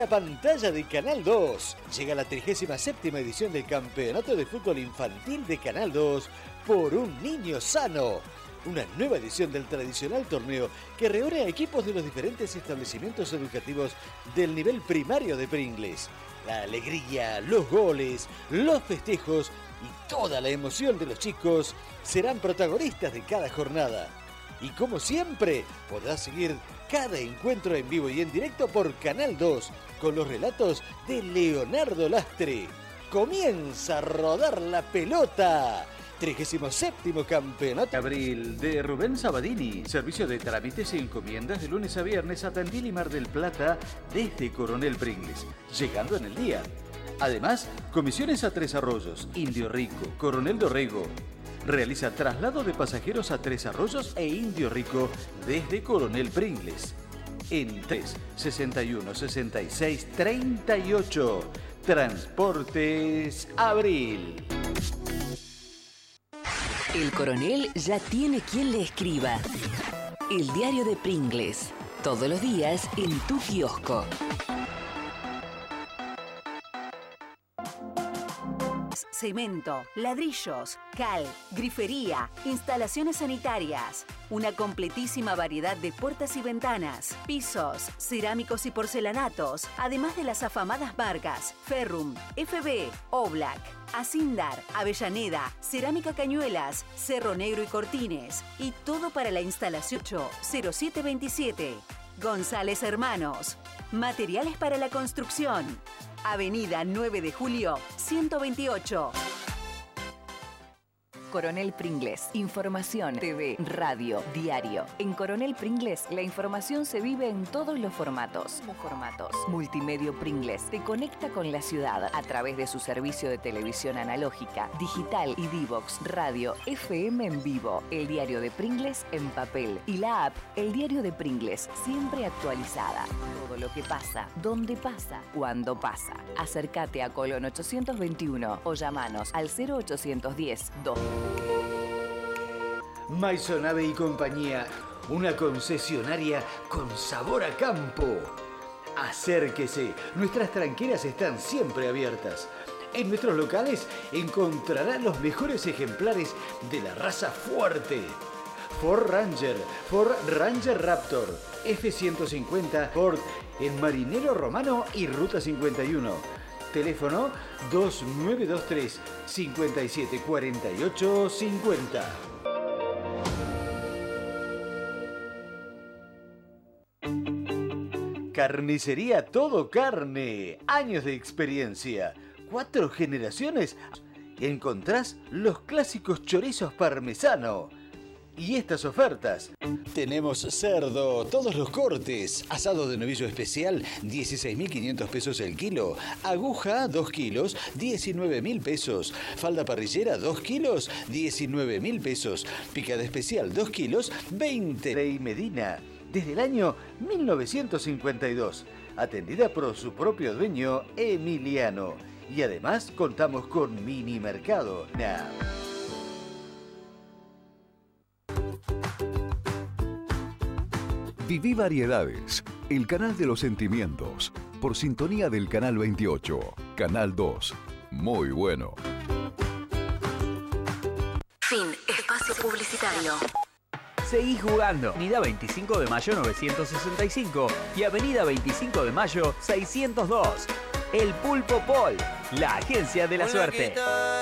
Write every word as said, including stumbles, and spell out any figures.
La pantalla de Canal dos. Llega la trigésima séptima edición del Campeonato de Fútbol Infantil de Canal dos por un niño sano. Una nueva edición del tradicional torneo que reúne a equipos de los diferentes establecimientos educativos del nivel primario de Pringles. La alegría, los goles, los festejos y toda la emoción de los chicos serán protagonistas de cada jornada. Y como siempre, podrás seguir cada encuentro en vivo y en directo por Canal dos con los relatos de Leonardo Lastre. ¡Comienza a rodar la pelota! trigésimo séptimo Campeonato Abril de Rubén Sabadini. Servicio de trámites y encomiendas de lunes a viernes a Tandil y Mar del Plata desde Coronel Pringles, llegando en el día. Además, comisiones a Tres Arroyos, Indio Rico, Coronel Dorrego. Realiza traslado de pasajeros a Tres Arroyos e Indio Rico desde Coronel Pringles. En tres sesenta y uno sesenta y seis treinta y ocho. Transportes Abril. El coronel ya tiene quien le escriba. El diario de Pringles. Todos los días en tu kiosco. Cemento, ladrillos, cal, grifería, instalaciones sanitarias, una completísima variedad de puertas y ventanas, pisos, cerámicos y porcelanatos, además de las afamadas marcas Ferrum, F B, Oblak, Asindar, Avellaneda, Cerámica Cañuelas, Cerro Negro y Cortines, y todo para la instalación ocho cero siete veintisiete. González Hermanos, materiales para la construcción. Avenida nueve de Julio, ciento veintiocho. Coronel Pringles. Información, T V, radio, diario. En Coronel Pringles, la información se vive en todos los formatos. formatos. Multimedio Pringles te conecta con la ciudad a través de su servicio de televisión analógica, digital y D-Box, radio, F M en vivo, el diario de Pringles en papel y la app El Diario de Pringles, siempre actualizada. Todo lo que pasa, dónde pasa, cuándo pasa. Acércate a Colón ochocientos veintiuno o llamanos al cero ochocientos diez dos. Maisonave y compañía, una concesionaria con sabor a campo. Acérquese, nuestras tranqueras están siempre abiertas. En nuestros locales encontrará los mejores ejemplares de la raza fuerte. Ford Ranger, Ford Ranger Raptor, F ciento cincuenta, Ford en Marinero Romano y Ruta cincuenta y uno. Teléfono dos nueve dos tres, cinco siete cuatro ocho cinco cero. Carnicería Todo Carne. Años de experiencia. Cuatro generaciones. Encontrás los clásicos chorizos parmesano. Y estas ofertas. Tenemos cerdo, todos los cortes. Asado de novillo especial, dieciséis mil quinientos pesos el kilo. Aguja, dos kilos, diecinueve mil pesos. Falda parrillera, dos kilos, diecinueve mil pesos. Picada especial, dos kilos, veinte. Rey Medina, desde el año mil novecientos cincuenta y dos. Atendida por su propio dueño, Emiliano. Y además contamos con mini mercado. Nah. Viví Variedades, el canal de los sentimientos, por sintonía del Canal veintiocho, Canal dos. Muy bueno. Fin. Espacio publicitario. Seguí jugando. Avenida veinticinco de mayo novecientos sesenta y cinco y Avenida veinticinco de mayo seiscientos dos. El Pulpo Pol, la agencia de la suerte.